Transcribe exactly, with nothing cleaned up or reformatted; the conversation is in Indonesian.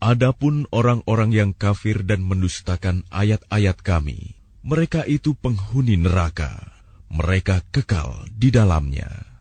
Adapun orang-orang yang kafir dan mendustakan ayat-ayat Kami, mereka itu penghuni neraka, mereka kekal di dalamnya.